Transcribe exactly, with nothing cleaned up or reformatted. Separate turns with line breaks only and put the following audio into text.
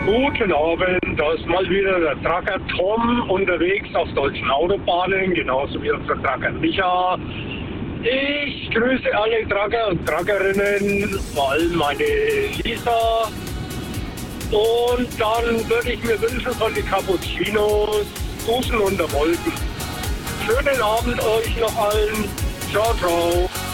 Guten Abend, da ist mal wieder der Trucker Tom unterwegs auf deutschen Autobahnen, genauso wie unser Trucker Micha. Ich grüße alle Trucker und Truckerinnen, vor allem meine Lisa. Und dann würde ich mir wünschen von den Cappuccinos, Duschen unter Wolken. Schönen Abend euch noch allen. Ciao, ciao.